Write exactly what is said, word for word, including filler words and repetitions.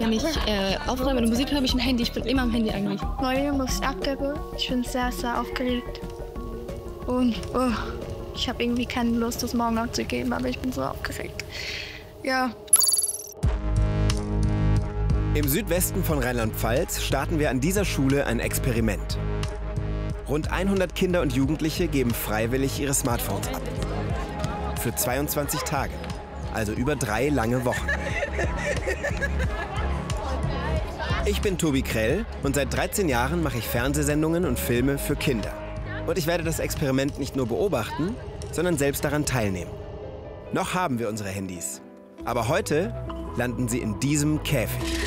Wenn ich äh, aufräume oder Musik höre, habe ich ein Handy. Ich bin immer am Handy eigentlich. Morgen muss ich abgeben. Ich bin sehr, sehr aufgeregt. Und oh, ich habe irgendwie keine Lust, das morgen abzugeben, aber ich bin so aufgeregt. Ja. Im Südwesten von Rheinland-Pfalz starten wir an dieser Schule ein Experiment. Rund hundert Kinder und Jugendliche geben freiwillig ihre Smartphones ab. Für zweiundzwanzig Tage, also über drei lange Wochen. Ich bin Tobi Krell und seit dreizehn Jahren mache ich Fernsehsendungen und Filme für Kinder. Und ich werde das Experiment nicht nur beobachten, sondern selbst daran teilnehmen. Noch haben wir unsere Handys. Aber heute landen sie in diesem Käfig.